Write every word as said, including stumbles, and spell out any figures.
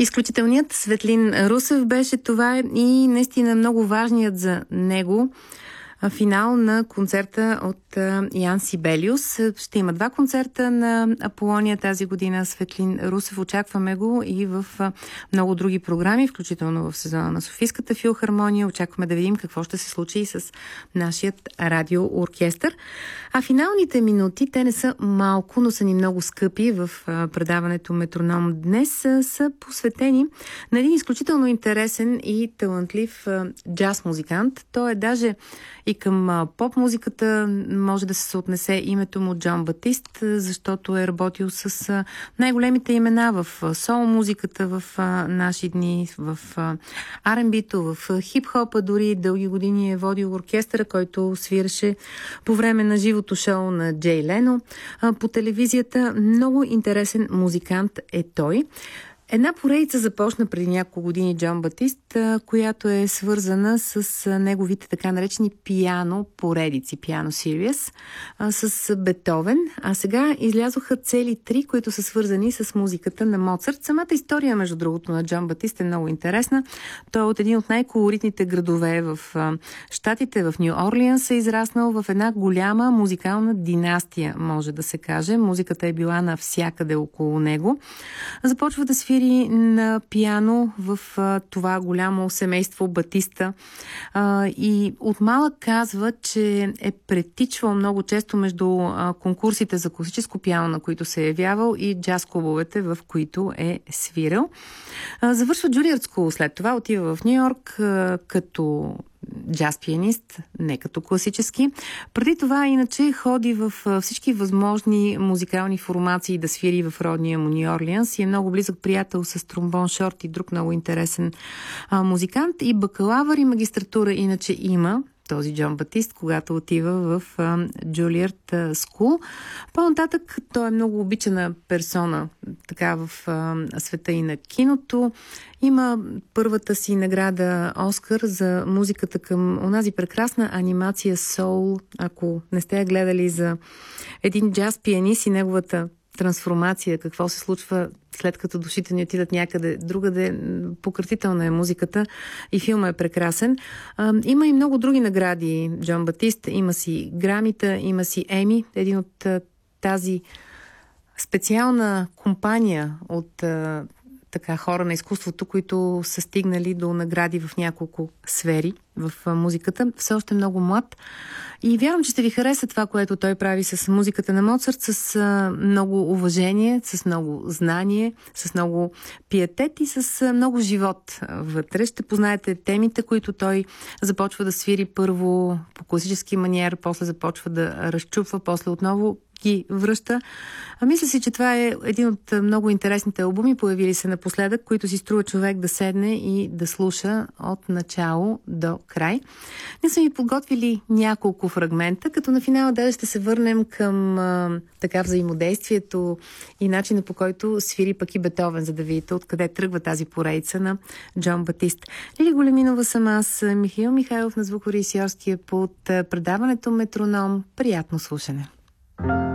Изключителният Светлин Русев беше това и наистина много важният за него финал на концерта от Ян Сибелиус. Ще има два концерта на Аполония тази година. Светлин Русев, очакваме го и в много други програми, включително в сезона на Софийската филхармония. Очакваме да видим какво ще се случи и с нашият радиооркестър. А финалните минути, те не са малко, но са ни много скъпи в предаването Метроном днес, са посветени на един изключително интересен и талантлив джаз музикант. Той е даже и към поп-музиката може да се съотнесе името му Джон Батист, защото е работил с най-големите имена в сол-музиката в наши дни, в ар енд би-то, в хип-хопа, дори дълги години е водил оркестъра, който свираше по време на живото шоу на Джей Лено по телевизията. Много интересен музикант е той. Една поредица започна преди няколко години Джон Батист, която е свързана с неговите така наречени пиано поредици, пиано сириус, с Бетовен. А сега излязоха цели три, които са свързани с музиката на Моцарт. Самата история, между другото, на Джон Батист е много интересна. Той е от един от най-колоритните градове в щатите, в Ню Орлианс, е израснал в една голяма музикална династия, може да се каже. Музиката е била навсякъде около него. Започва да свири на пиано в а, това голямо семейство Батиста а, и от малък казва, че е претичвал много често между а, конкурсите за класическо пиано, на които се е явявал, и джаз клубовете, в които е свирал. А, завършва Juilliard School, след това отива в Ню Йорк а, като джаз пианист, не като класически. Преди това иначе ходи в всички възможни музикални формации да свири в родния му Ню Орлианс и е много близък приятел с Тромбон Шорт и друг много интересен а, музикант. И бакалавър и магистратура иначе има този Джон Батист, когато отива в Juilliard School. По-нататък той е много обичана персона така в а, света и на киното. Има първата си награда Оскар за музиката към онази прекрасна анимация Soul. Ако не сте я гледали, за един джаз пианист и неговата трансформация, какво се случва след като душите ни отидат някъде другаде. Пократителна е музиката и филма е прекрасен. А, има и много други награди Джон Батист. Има си Грамита, има си Еми, един от а, тази специална компания от а, така хора на изкуството, които са стигнали до награди в няколко сфери в а, музиката. Все още много млад. И вярвам, че ще ви хареса това, което той прави с музиката на Моцарт, с а, много уважение, с много знание, с много пиетет и с а, много живот вътре. Ще познаете темите, които той започва да свири първо по класически маниер, после започва да разчупва, после отново ги връща. А мисля си, че това е един от много интересните албуми, появили се напоследък, които си струва човек да седне и да слуша от начало до край. Ние сме ви подготвили няколко фрагмента, като на финала даже ще се върнем към а, така взаимодействието и начина, по който свири пък и Бетовен, за да видите откъде тръгва тази поредица на Джон Батист. Лили Големинова съм аз, Михаил Михайлов на звукорежисьорския пулт, предаването Метроном. Приятно слушане!